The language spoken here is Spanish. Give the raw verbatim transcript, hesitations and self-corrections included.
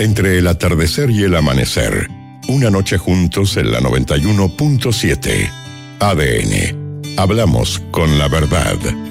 Entre el atardecer y el amanecer, una noche juntos en la noventa y uno punto siete. A D N. Hablamos con la verdad.